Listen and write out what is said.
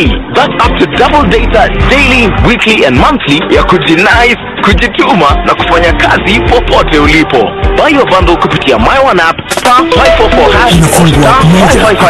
free. That's up to double data daily, weekly and monthly ya kujinais, kujituma na kufanya kazi popote ulipo. Buy your bundle kupitia My One app *544# or *555#